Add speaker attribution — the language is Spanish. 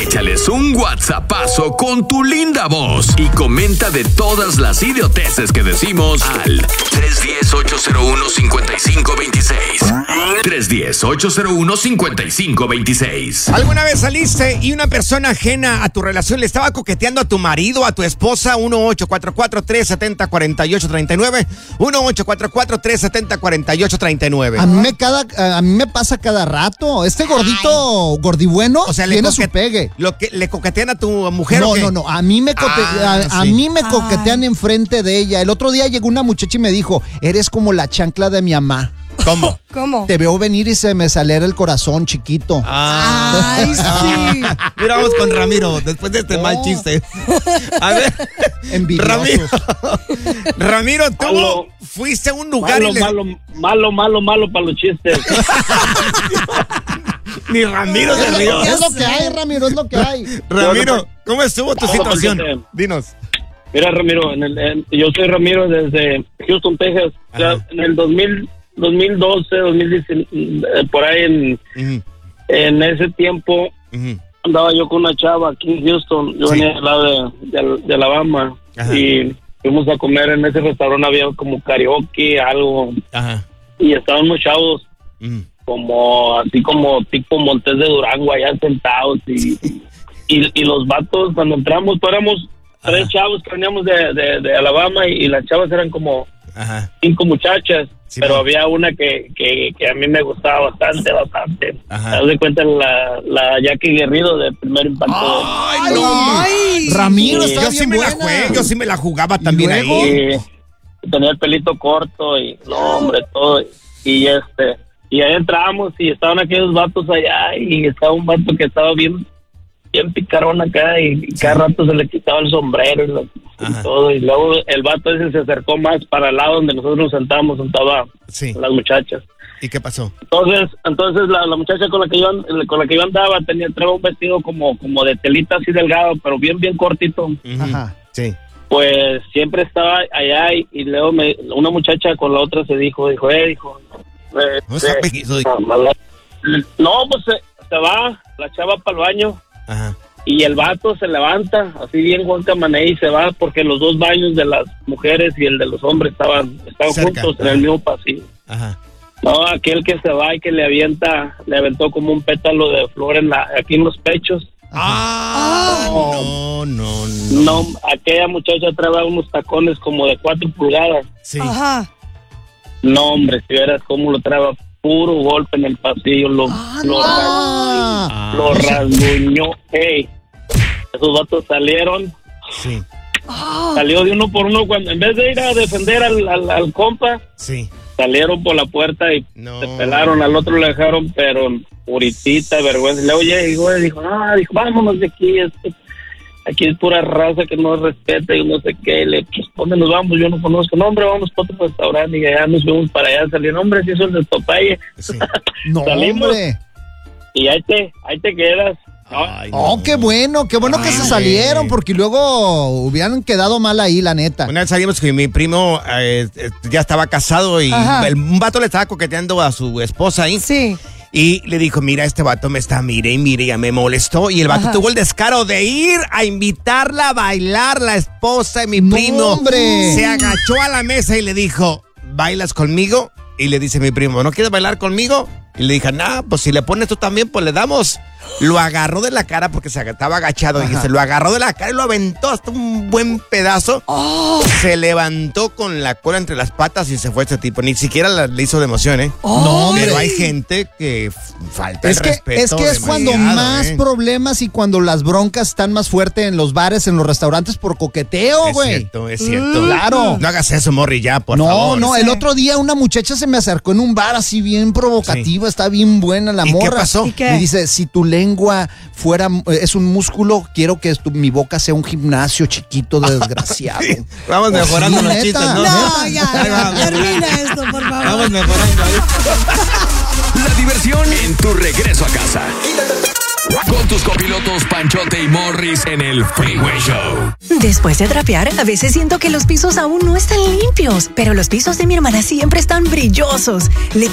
Speaker 1: Échales un WhatsAppazo con tu linda voz y comenta de todas las idioteces que decimos al 310-801-5526. 310-801-5526.
Speaker 2: ¿Alguna vez saliste y una persona ajena a tu relación le estaba coqueteando a tu marido, a tu esposa? 1-844-370-4839. 1-844-370-4839.
Speaker 3: A mí me pasa cada rato. Este gordito, gordibueno,
Speaker 2: o sea,
Speaker 3: tiene su pegue.
Speaker 2: ¿Lo que le coquetean a tu mujer?
Speaker 3: No,
Speaker 2: o qué?
Speaker 3: no. A mí me coquetean enfrente de ella. El otro día llegó una muchacha y me dijo, eres como la chancla de mi mamá.
Speaker 2: ¿Cómo?
Speaker 4: ¿Cómo?
Speaker 3: Te veo venir y se me acelera el corazón, chiquito.
Speaker 4: Ay, sí.
Speaker 2: Mira, vamos con Ramiro, después de este mal chiste. A ver,
Speaker 3: Envidiosos.
Speaker 2: Ramiro, tú fuiste a un lugar
Speaker 5: malo para los chistes.
Speaker 2: Ni Ramiro se rió.
Speaker 3: Es lo que hay, Ramiro, es lo que hay.
Speaker 2: Ramiro, ¿cómo estuvo tu situación? Dinos.
Speaker 5: Mira, Ramiro, yo soy Ramiro desde Houston, Texas. O sea, en el 2012, 2019, por ahí en ese tiempo andaba yo con una chava aquí en Houston. Yo venía del lado de Alabama. Ajá. Y fuimos a comer en ese restaurante, había como karaoke, algo. Ajá. Y estaban unos chavos como tipo Montes de Durango allá sentados y los vatos cuando entramos éramos 3 chavos que veníamos de Alabama y las chavas eran como 5 muchachas, sí, pero había una que a mí me gustaba bastante. Haz de cuenta la Jackie Guerrido de Primer Impacto.
Speaker 2: ¡Ay, no!
Speaker 3: Ramiro,
Speaker 2: yo sí me la jugué, yo sí me la jugaba también ahí.
Speaker 5: Tenía el pelito corto y no, hombre, todo. Y ahí entramos y estaban aquellos vatos allá y estaba un vato que estaba bien picarón acá y cada rato se le quitaba el sombrero y todo, y luego el vato ese se acercó más para el lado donde nosotros nos sentábamos, sentaba las muchachas.
Speaker 2: ¿Y qué pasó?
Speaker 5: Entonces la muchacha con la que yo andaba traía un vestido como de telita así delgado, pero bien cortito.
Speaker 3: Ajá.
Speaker 2: Sí.
Speaker 5: Pues siempre estaba allá y luego una muchacha con la otra se dijo, no, pues se va la chava para el baño. Ajá. Y el vato se levanta así bien guancamané y se va porque los 2 baños de las mujeres y el de los hombres estaban juntos en el mismo pasillo. Ajá. No, aquel que se va y que le aventó como un pétalo de flor aquí en los pechos. No, aquella muchacha traía unos tacones como de 4 pulgadas.
Speaker 2: Sí.
Speaker 4: Ajá.
Speaker 5: No, hombre, si vieras cómo lo traía, puro golpe en el pasillo, lo rasguñó. Hey, esos vatos salieron.
Speaker 2: Sí.
Speaker 5: Salió de uno por uno cuando en vez de ir a defender al compa, salieron por la puerta y se pelaron. Al otro le dejaron, pero puritita vergüenza. Y luego dijo, vámonos de aquí. Aquí es pura raza que no respeta y no sé qué. Pues, ¿dónde nos vamos? Yo no conozco. No, hombre, vamos para otro restaurante y allá nos fuimos para allá. Salieron, hombre, si eso es de Topaye.
Speaker 2: Sí.
Speaker 3: No,
Speaker 5: salimos,
Speaker 3: hombre.
Speaker 5: Y ahí te quedas.
Speaker 2: Ay,
Speaker 3: qué bueno que se salieron, porque luego hubieran quedado mal ahí, la neta.
Speaker 2: Una vez salimos que mi primo ya estaba casado y un vato le estaba coqueteando a su esposa ahí.
Speaker 4: Sí.
Speaker 2: Y le dijo, mira, este vato me está, mire, ya me molestó. Y el vato tuvo el descaro de ir a invitarla a bailar, la esposa de mi primo.
Speaker 3: ¡Hombre!
Speaker 2: Se agachó a la mesa y le dijo, ¿bailas conmigo? Y le dice mi primo, ¿no quieres bailar conmigo? Y le dije, pues si le pones tú también, pues le damos. Lo agarró de la cara porque estaba agachado. Y se lo agarró de la cara y lo aventó hasta un buen pedazo. Se levantó con la cola entre las patas y se fue este tipo. Ni siquiera le hizo de emoción, ¿eh?
Speaker 3: No,
Speaker 2: pero hay gente que falta el respeto.
Speaker 3: Es que es cuando más problemas y cuando las broncas están más fuertes en los bares, en los restaurantes por coqueteo, güey.
Speaker 2: Es cierto.
Speaker 3: Claro.
Speaker 2: No hagas eso, Morri, ya, por favor.
Speaker 3: No, el otro día una muchacha se me acercó en un bar así bien provocativa, está bien buena la morra.
Speaker 2: ¿Y qué pasó?
Speaker 4: ¿Y qué?
Speaker 3: Me dice, si tu lengua es un músculo, quiero que mi boca sea un gimnasio chiquito de desgraciado.
Speaker 2: Sí. Vamos mejorando los chistes, ¿no?
Speaker 4: No, ya, termina esto, por favor.
Speaker 2: Vamos mejorando ahí.
Speaker 1: La diversión en tu regreso a casa. Con tus copilotos Panchote y Morris en el Freeway Show.
Speaker 6: Después de trapear, a veces siento que los pisos aún no están limpios, pero los pisos de mi hermana siempre están brillosos. Le